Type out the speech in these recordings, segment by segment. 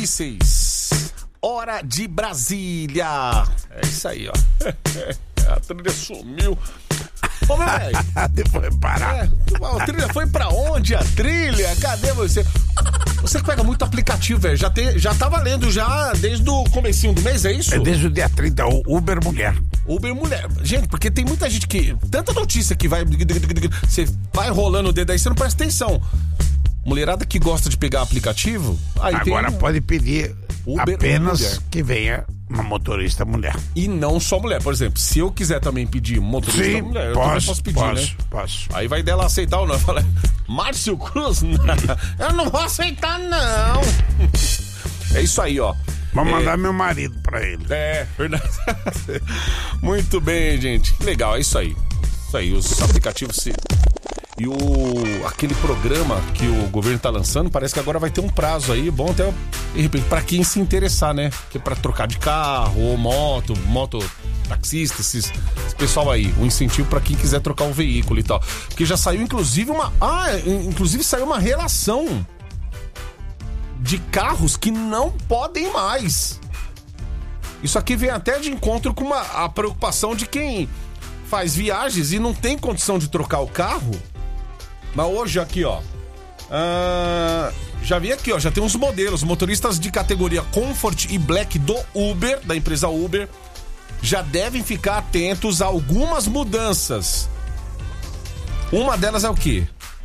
6. Hora de Brasília. É isso aí, ó. A trilha sumiu. Ô, meu velho. Depois parar. A trilha foi pra onde? A trilha? Cadê você? Você que pega muito aplicativo, velho. Já tá valendo já desde o comecinho do mês, é isso? É desde o dia 30, o Uber Mulher. Uber Mulher. Gente, porque tem muita gente que... Tanta notícia que vai... Você vai rolando o dedo aí, você não presta atenção. Mulherada que gosta de pegar aplicativo... Aí agora pode pedir Uber apenas mulher. Que venha uma motorista mulher. E não só mulher. Por exemplo, se eu quiser também pedir motorista Sim, mulher, eu também posso pedir, né? Posso. Aí vai dela aceitar ou não. Fala, Márcio Cruz? Não, eu não vou aceitar, não. É isso aí, ó. Vou mandar meu marido pra ele. É, verdade. Muito bem, gente. Legal, é isso aí. Isso aí, os aplicativos se... E aquele programa que o governo tá lançando, parece que agora vai ter um prazo aí, bom até, de repente, pra quem se interessar, né? Que é pra trocar de carro, ou moto taxista, esse pessoal aí, um incentivo pra quem quiser trocar o veículo e tal. Porque já saiu, inclusive, saiu uma relação de carros que não podem mais. Isso aqui vem até de encontro com a preocupação de quem faz viagens e não tem condição de trocar o carro. Mas hoje aqui, ó, já vi aqui, ó, já tem uns modelos, motoristas de categoria Comfort e Black do Uber, da empresa Uber, já devem ficar atentos a algumas mudanças. Uma delas é o quê?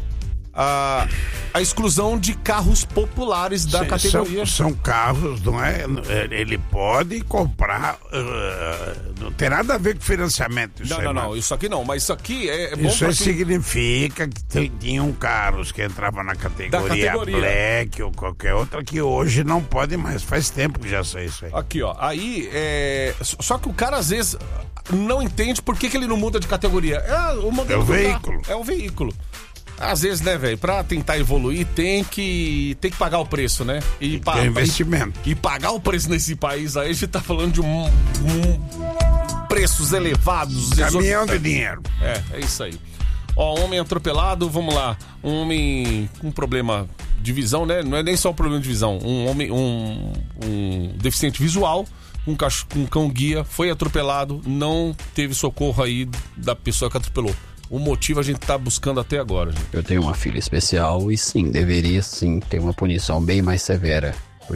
A exclusão de carros populares da categoria. São carros, não é? Ele pode comprar. Não tem nada a ver com financiamento. Não, isso aqui não. Mas isso aqui é bom. Isso significa que tinham carros que entravam na categoria Black ou qualquer outra que hoje não pode mais. Faz tempo que já sei isso aí. Aqui, ó. Aí, só que o cara às vezes não entende por que ele não muda de categoria. É o veículo. É o veículo. Às vezes, né, velho, pra tentar evoluir tem que pagar o preço, né? E investimento. E pagar o preço nesse país aí, a gente tá falando de preços elevados. Caminhão de dinheiro. É isso aí. Ó, homem atropelado, vamos lá. Um homem com problema de visão, né? Não é nem só um problema de visão. Um deficiente visual, um cão guia, foi atropelado, não teve socorro aí da pessoa que atropelou. O motivo a gente tá buscando até agora, gente. Eu tenho uma filha especial e sim, deveria sim ter uma punição bem mais severa.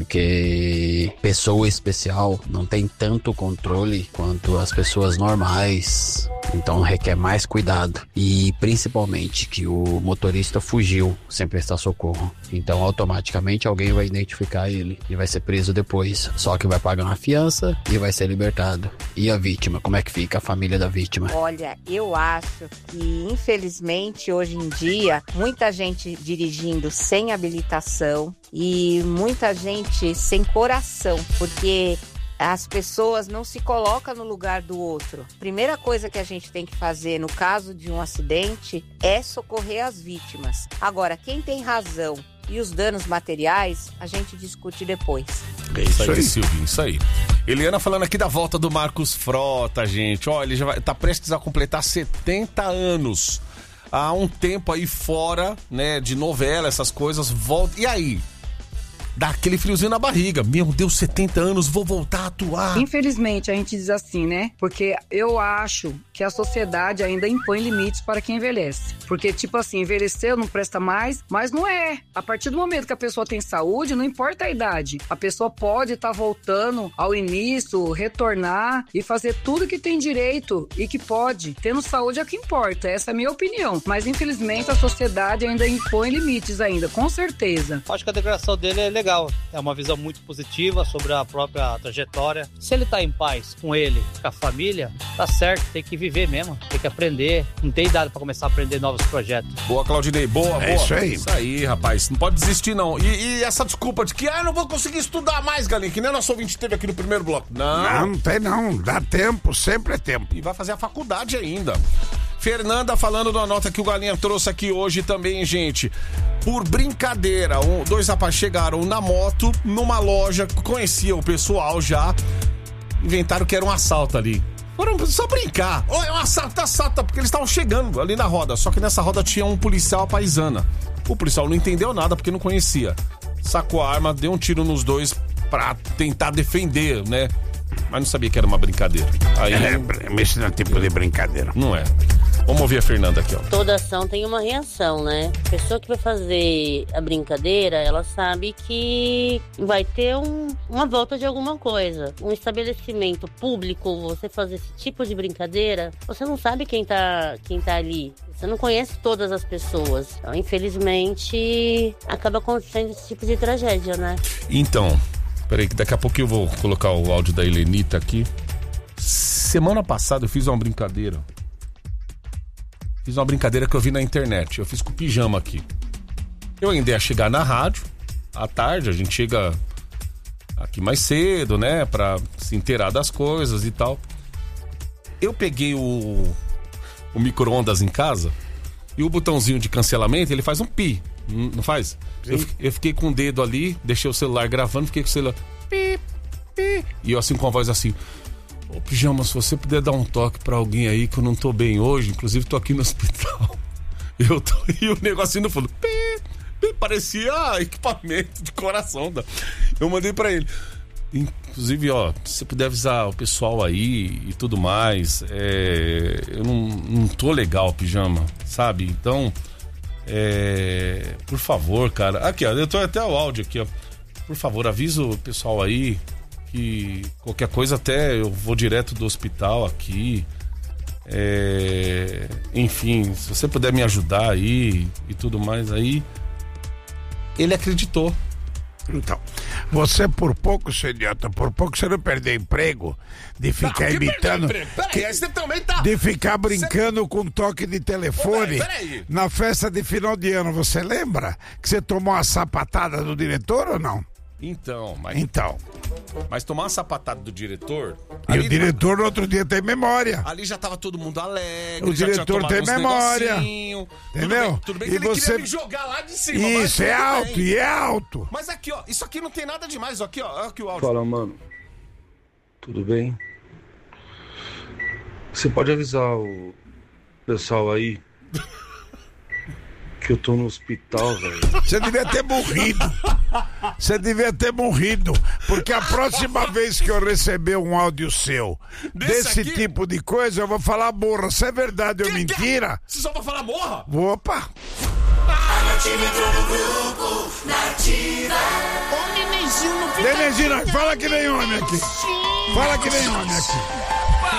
Porque pessoa especial não tem tanto controle quanto as pessoas normais. Então requer mais cuidado. E principalmente que o motorista fugiu sem prestar socorro. Então automaticamente alguém vai identificar ele e vai ser preso depois. Só que vai pagar uma fiança e vai ser libertado. E a vítima? Como é que fica a família da vítima? Olha, eu acho que infelizmente hoje em dia muita gente dirigindo sem habilitação e muita gente sem coração, porque as pessoas não se colocam no lugar do outro. Primeira coisa que a gente tem que fazer no caso de um acidente é socorrer as vítimas. Agora, quem tem razão e os danos materiais, a gente discute depois. É isso aí, Silvinho, isso aí. Eliana falando aqui da volta do Marcos Frota, gente. Ó, ele já tá prestes a completar 70 anos. Há um tempo aí fora, né, de novela, essas coisas. Volta. E aí? Dá aquele friozinho na barriga. Meu Deus, 70 anos, vou voltar a atuar. Infelizmente, a gente diz assim, né? Porque eu acho que a sociedade ainda impõe limites para quem envelhece. Porque, tipo assim, envelheceu, não presta mais, mas não é. A partir do momento que a pessoa tem saúde, não importa a idade. A pessoa pode estar voltando ao início, retornar e fazer tudo que tem direito e que pode. Tendo saúde é o que importa, essa é a minha opinião. Mas, infelizmente, a sociedade ainda impõe limites ainda, com certeza. Acho que a declaração dele é legal. É uma visão muito positiva sobre a própria trajetória. Se ele tá em paz com ele, com a família, tá certo, tem que viver mesmo, tem que aprender. Não tem idade pra começar a aprender novos projetos. Boa, Claudinei, boa. Isso aí. Isso aí, rapaz, não pode desistir não. E essa desculpa de que, não vou conseguir estudar mais, galinha, que nem nosso ouvinte teve aqui no primeiro bloco. Não tem não, dá tempo, sempre é tempo. E vai fazer a faculdade ainda. Fernanda falando de uma nota que o Galinha trouxe aqui hoje também, gente. Por brincadeira, dois rapazes chegaram na moto, numa loja, conhecia o pessoal já, inventaram que era um assalto ali. Foram só brincar. É um assalto, porque eles estavam chegando ali na roda. Só que nessa roda tinha um policial paisana. O policial não entendeu nada porque não conhecia. Sacou a arma, deu um tiro nos dois, pra tentar defender, né? Mas não sabia que era uma brincadeira. Aí, esse não é tipo de brincadeira. Não é. Vamos ouvir a Fernanda aqui, ó. Toda ação tem uma reação, né? A pessoa que vai fazer a brincadeira, ela sabe que vai ter uma volta de alguma coisa. Um estabelecimento público, você fazer esse tipo de brincadeira, você não sabe quem tá ali. Você não conhece todas as pessoas. Então, infelizmente, acaba acontecendo esse tipo de tragédia, né? Então, peraí que daqui a pouco eu vou colocar o áudio da Helenita aqui. Semana passada eu fiz uma brincadeira. Fiz uma brincadeira que eu vi na internet. Eu fiz com o Pijama aqui. Eu ainda ia chegar na rádio à tarde, a gente chega aqui mais cedo, né? Pra se inteirar das coisas e tal. Eu peguei o micro-ondas em casa e o botãozinho de cancelamento, ele faz um pi, não faz? Eu fiquei com o dedo ali, deixei o celular gravando, fiquei com o celular pi, pi, e eu assim com a voz assim: ô Pijama, se você puder dar um toque pra alguém aí que eu não tô bem hoje, inclusive tô aqui no hospital. E o negocinho no fundo, pi, pi, parecia equipamento de coração. Eu mandei pra ele. Inclusive, ó, se você puder avisar o pessoal aí e tudo mais, eu não tô legal, Pijama, sabe? Então, por favor, cara. Aqui, ó, eu tô até o áudio aqui, ó. Por favor, avisa o pessoal aí que qualquer coisa até eu vou direto do hospital aqui. Enfim, se você puder me ajudar aí e tudo mais aí. Ele acreditou. Então, você por pouco, seu idiota, por pouco você não perdeu emprego de ficar imitando. Peraí, você também tá. De ficar brincando com toque de telefone. Peraí. Na festa de final de ano, você lembra que você tomou uma sapatada do diretor ou não? Então, mas tomar uma sapatada do diretor. E o diretor no outro dia tem memória. Ali já tava todo mundo alegre. O diretor tem memória. Entendeu? Tudo bem que ele queria me jogar lá de cima. Isso, é alto, e é alto. Mas aqui, ó, isso aqui não tem nada demais. Aqui, ó, aqui o áudio. Fala, mano. Tudo bem? Você pode avisar o pessoal aí que eu tô no hospital, velho. Você devia ter morrido. Porque a próxima vez que eu receber um áudio seu desse tipo de coisa, eu vou falar morra. Se é verdade ou mentira. Você só vai falar morra? Opa! A Nativa entrou no grupo Nativa. Nenenzinho, fala que nem homem aqui. Fala que nem homem aqui.